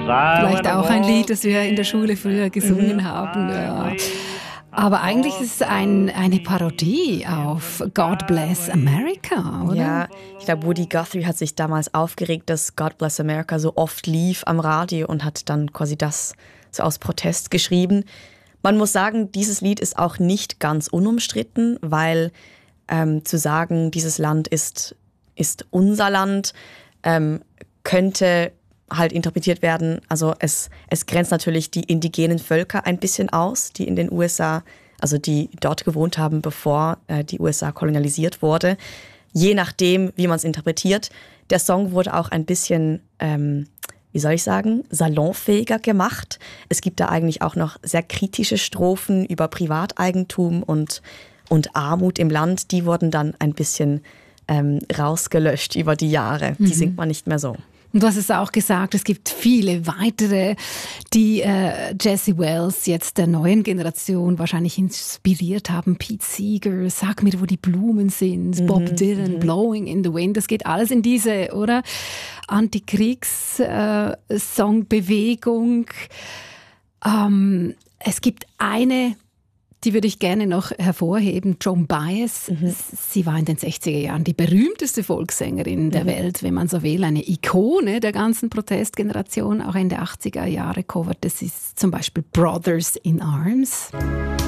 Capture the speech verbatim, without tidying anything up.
Vielleicht auch ein Lied, das wir in der Schule früher gesungen mhm. haben. Ja. Aber eigentlich ist es ein, eine Parodie auf God Bless America, oder? Ja, ich glaube, Woody Guthrie hat sich damals aufgeregt, dass God Bless America so oft lief am Radio und hat dann quasi das so aus Protest geschrieben. Man muss sagen, dieses Lied ist auch nicht ganz unumstritten, weil ähm, zu sagen, dieses Land ist, ist unser Land, ähm, könnte halt interpretiert werden. Also es, es grenzt natürlich die indigenen Völker ein bisschen aus, die in den U S A, also die dort gewohnt haben, bevor äh, die U S A kolonialisiert wurde. Je nachdem, wie man es interpretiert. Der Song wurde auch ein bisschen, ähm, wie soll ich sagen, salonfähiger gemacht. Es gibt da eigentlich auch noch sehr kritische Strophen über Privateigentum und, und Armut im Land. Die wurden dann ein bisschen ähm, rausgelöscht über die Jahre. Die mhm. singt man nicht mehr so. Und du hast es auch gesagt, es gibt viele weitere, die äh, Jesse Wells jetzt der neuen Generation wahrscheinlich inspiriert haben. Pete Seeger, Sag mir, wo die Blumen sind, mhm, Bob Dylan, mhm. Blowing in the Wind. Das geht alles in diese, oder? Antikriegs-Songbewegung. Äh, ähm, es gibt eine, die würde ich gerne noch hervorheben, Joan Baez. Mhm. Sie war in den sechziger Jahren die berühmteste Volkssängerin der mhm. Welt, wenn man so will. Eine Ikone der ganzen Protestgeneration. Auch Ende achtziger Jahre coverte sie zum Beispiel Brothers in Arms.